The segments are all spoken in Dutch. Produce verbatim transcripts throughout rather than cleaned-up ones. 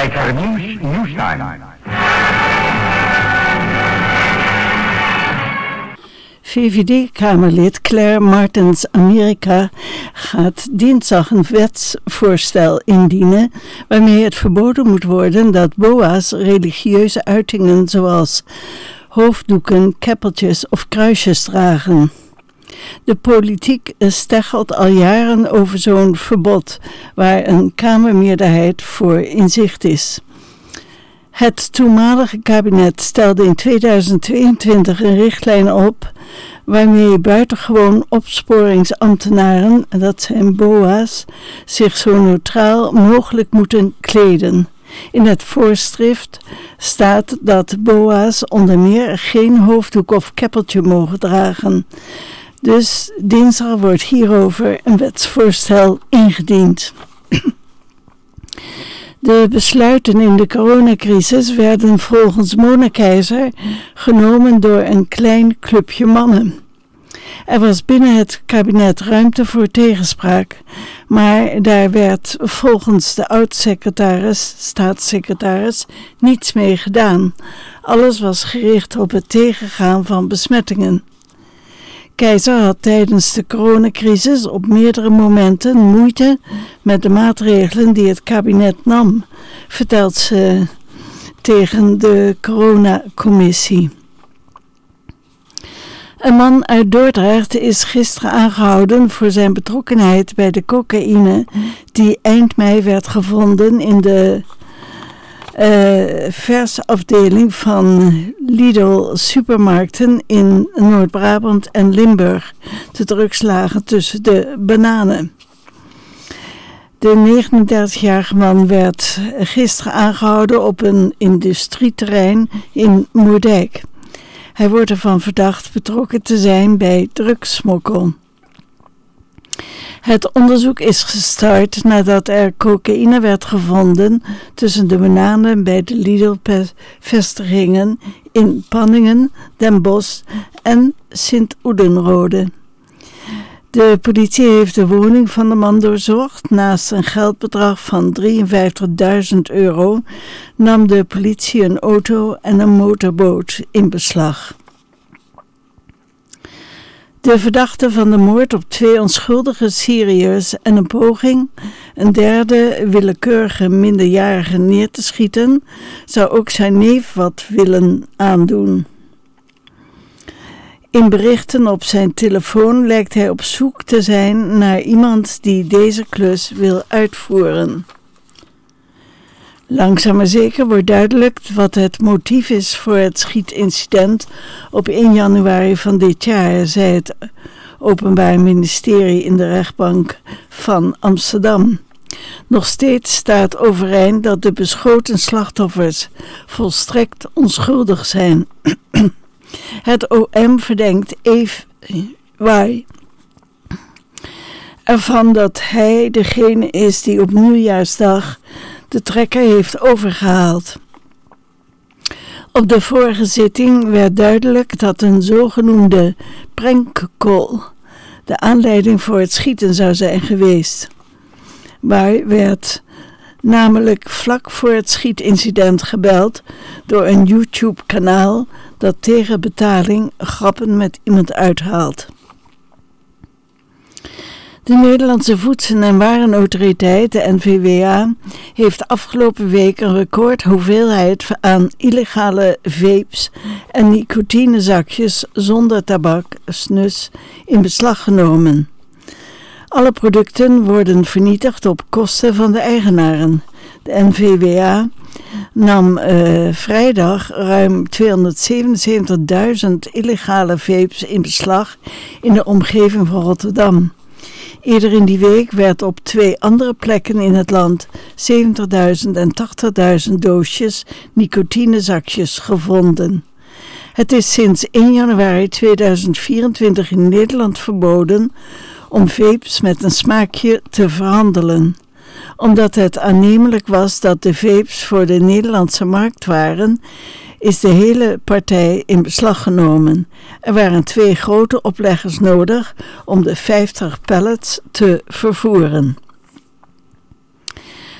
Tijd voor het nieuws, Nieuwstime. V V D-Kamerlid Claire Martens-Amerika gaat dinsdag een wetsvoorstel indienen waarmee het verboden moet worden dat boa's religieuze uitingen zoals hoofddoeken, keppeltjes of kruisjes dragen. De politiek steggelt al jaren over zo'n verbod waar een kamermeerderheid voor in zicht is. Het toenmalige kabinet stelde in tweeduizend tweeëntwintig een richtlijn op waarmee buitengewoon opsporingsambtenaren, dat zijn boa's, zich zo neutraal mogelijk moeten kleden. In het voorschrift staat dat boa's onder meer geen hoofddoek of keppeltje mogen dragen. Dus dinsdag wordt hierover een wetsvoorstel ingediend. De besluiten in de coronacrisis werden volgens Mona Keizer genomen door een klein clubje mannen. Er was binnen het kabinet ruimte voor tegenspraak, maar daar werd volgens de oud-secretaris, staatssecretaris, niets mee gedaan. Alles was gericht op het tegengaan van besmettingen. Keizer had tijdens de coronacrisis op meerdere momenten moeite met de maatregelen die het kabinet nam, vertelt ze tegen de coronacommissie. Een man uit Dordrecht is gisteren aangehouden voor zijn betrokkenheid bij de cocaïne die eind mei werd gevonden in de Uh, versafdeling van Lidl supermarkten in Noord-Brabant en Limburg. De drugs lagen tussen de bananen. De negenendertigjarige man werd gisteren aangehouden op een industrieterrein in Moerdijk. Hij wordt ervan verdacht betrokken te zijn bij drugssmokkel. Het onderzoek is gestart nadat er cocaïne werd gevonden tussen de bananen bij de Lidl-vestigingen in Panningen, Den Bosch en Sint-Oedenrode. De politie heeft de woning van de man doorzocht. Naast een geldbedrag van drieënvijftigduizend euro nam de politie een auto en een motorboot in beslag. De verdachte van de moord op twee onschuldige Syriërs en een poging een derde willekeurige minderjarige neer te schieten, zou ook zijn neef wat willen aandoen. In berichten op zijn telefoon lijkt hij op zoek te zijn naar iemand die deze klus wil uitvoeren. Langzaam maar zeker wordt duidelijk wat het motief is voor het schietincident op één januari van dit jaar, zei het Openbaar Ministerie in de rechtbank van Amsterdam. Nog steeds staat overeind dat de beschoten slachtoffers volstrekt onschuldig zijn. Het O M verdenkt Eve Y ervan dat hij degene is die op nieuwjaarsdag de trekker heeft overgehaald. Op de vorige zitting werd duidelijk dat een zogenoemde prankcall de aanleiding voor het schieten zou zijn geweest. Waar werd namelijk vlak voor het schietincident gebeld door een YouTube-kanaal dat tegen betaling grappen met iemand uithaalt. De Nederlandse Voedsel- en Warenautoriteit, de N V W A, heeft afgelopen week een record hoeveelheid aan illegale vapes en nicotinezakjes zonder tabak, snus, in beslag genomen. Alle producten worden vernietigd op kosten van de eigenaren. De N V W A nam uh, vrijdag ruim tweehonderdzevenenzeventigduizend illegale vapes in beslag in de omgeving van Rotterdam. Eerder in die week werd op twee andere plekken in het land zeventigduizend en tachtigduizend doosjes nicotinezakjes gevonden. Het is sinds één januari tweeduizend vierentwintig in Nederland verboden om vapes met een smaakje te verhandelen. Omdat het aannemelijk was dat de vapes voor de Nederlandse markt waren, is de hele partij in beslag genomen. Er waren twee grote opleggers nodig om de vijftig pallets te vervoeren.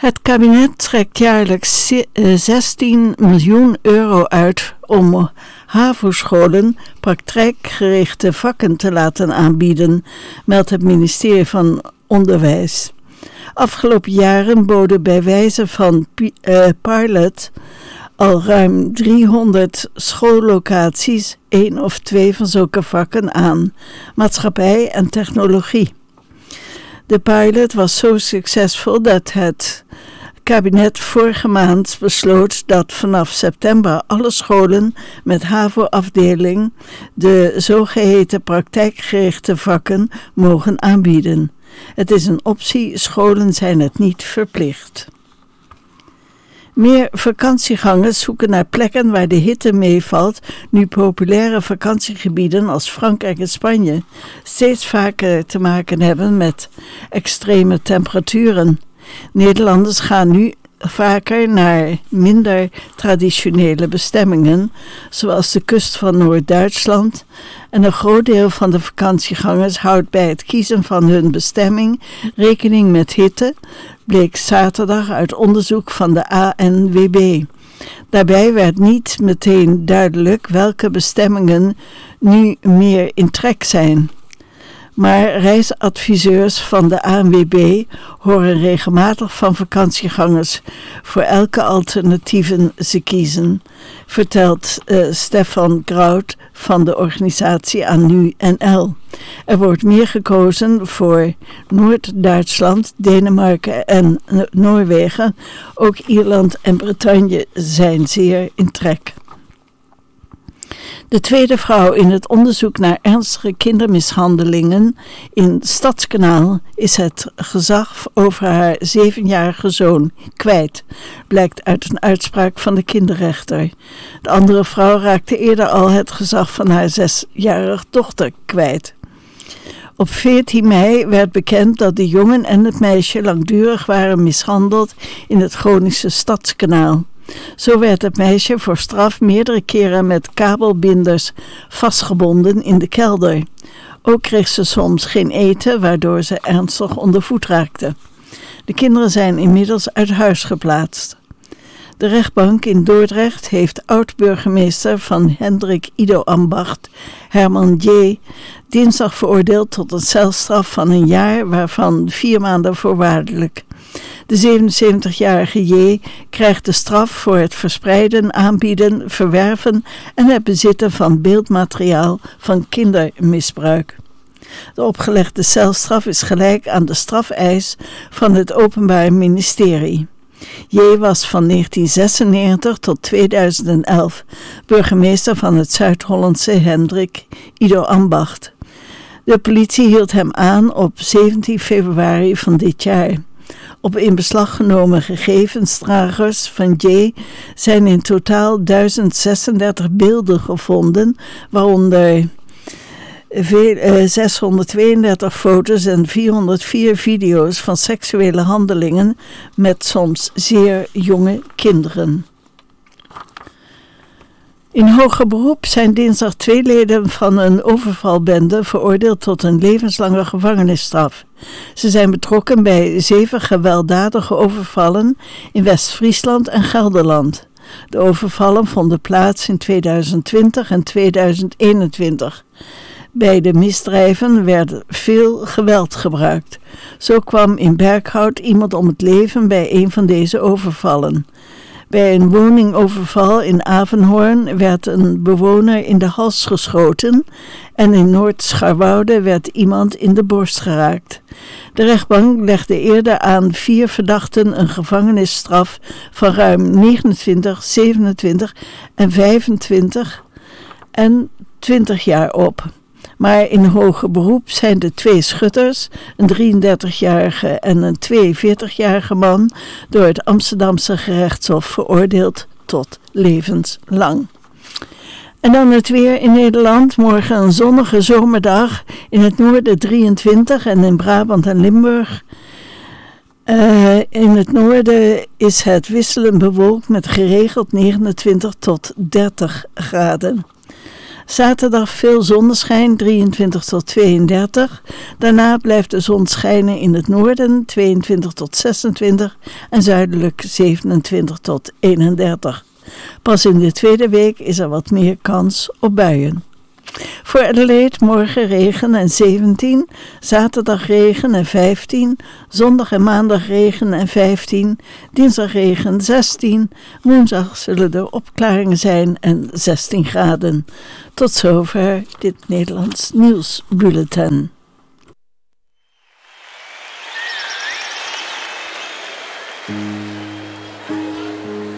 Het kabinet trekt jaarlijks zestien miljoen euro uit om HAVO-scholen praktijkgerichte vakken te laten aanbieden, meldt het ministerie van Onderwijs. Afgelopen jaren boden bij wijze van uh, pilot al ruim driehonderd schoollocaties één of twee van zulke vakken aan, maatschappij en technologie. De pilot was zo succesvol dat het kabinet vorige maand besloot dat vanaf september alle scholen met HAVO-afdeling de zogeheten praktijkgerichte vakken mogen aanbieden. Het is een optie, scholen zijn het niet verplicht. Meer vakantiegangers zoeken naar plekken waar de hitte meevalt, nu populaire vakantiegebieden als Frankrijk en Spanje steeds vaker te maken hebben met extreme temperaturen. Nederlanders gaan nu vaker naar minder traditionele bestemmingen, zoals de kust van Noord-Duitsland, en een groot deel van de vakantiegangers houdt bij het kiezen van hun bestemming rekening met hitte, bleek zaterdag uit onderzoek van de A N W B. Daarbij werd niet meteen duidelijk welke bestemmingen nu meer in trek zijn. Maar reisadviseurs van de A N W B horen regelmatig van vakantiegangers voor elke alternatieven ze kiezen, vertelt uh, Stefan Grout van de organisatie A N U N L. Er wordt meer gekozen voor Noord-Duitsland, Denemarken en Noorwegen. Ook Ierland en Bretagne zijn zeer in trek. De tweede vrouw in het onderzoek naar ernstige kindermishandelingen in Stadskanaal is het gezag over haar zevenjarige zoon kwijt, blijkt uit een uitspraak van de kinderrechter. De andere vrouw raakte eerder al het gezag van haar zesjarige dochter kwijt. Op veertien mei werd bekend dat de jongen en het meisje langdurig waren mishandeld in het Groningse Stadskanaal. Zo werd het meisje voor straf meerdere keren met kabelbinders vastgebonden in de kelder. Ook kreeg ze soms geen eten, waardoor ze ernstig onder voet raakte. De kinderen zijn inmiddels uit huis geplaatst. De rechtbank in Dordrecht heeft oud-burgemeester van Hendrik Ido Ambacht, Herman J., dinsdag veroordeeld tot een celstraf van een jaar, waarvan vier maanden voorwaardelijk. De zevenenzeventigjarige J. krijgt de straf voor het verspreiden, aanbieden, verwerven en het bezitten van beeldmateriaal van kindermisbruik. De opgelegde celstraf is gelijk aan de strafeis van het Openbaar Ministerie. J. was van negentien zesennegentig tot tweeduizend elf burgemeester van het Zuid-Hollandse Hendrik Ido Ambacht. De politie hield hem aan op zeventien februari van dit jaar. Op in beslag genomen gegevensdragers van J. zijn in totaal duizend zesendertig beelden gevonden, waaronder zeshonderdtweeëndertig foto's en vierhonderdvier video's van seksuele handelingen met soms zeer jonge kinderen. In hoger beroep zijn dinsdag twee leden van een overvalbende veroordeeld tot een levenslange gevangenisstraf. Ze zijn betrokken bij zeven gewelddadige overvallen in West-Friesland en Gelderland. De overvallen vonden plaats in tweeduizend twintig en tweeduizend eenentwintig. Bij de misdrijven werd veel geweld gebruikt. Zo kwam in Berkhout iemand om het leven bij een van deze overvallen. Bij een woningoverval in Avenhoorn werd een bewoner in de hals geschoten en in Noord-Scharwoude werd iemand in de borst geraakt. De rechtbank legde eerder aan vier verdachten een gevangenisstraf van ruim negenentwintig, zevenentwintig en vijfentwintig en twintig jaar op. Maar in hoger beroep zijn de twee schutters, een drieëndertigjarige en een tweeënveertigjarige man, door het Amsterdamse gerechtshof veroordeeld tot levenslang. En dan het weer in Nederland. Morgen een zonnige zomerdag. In het noorden drieëntwintig en in Brabant en Limburg. Uh, in het noorden is het wisselend bewolkt met geregeld negenentwintig tot dertig graden. Zaterdag veel zonneschijn, drieëntwintig tot tweeëndertig. Daarna blijft de zon schijnen in het noorden, tweeëntwintig tot zesentwintig. En zuidelijk zevenentwintig tot eenendertig. Pas in de tweede week is er wat meer kans op buien. Voor Adelaide morgen regen en zeventien, zaterdag regen en vijftien, zondag en maandag regen en vijftien, dinsdag regen zestien, woensdag zullen er opklaringen zijn en zestien graden. Tot zover dit Nederlands nieuwsbulletin.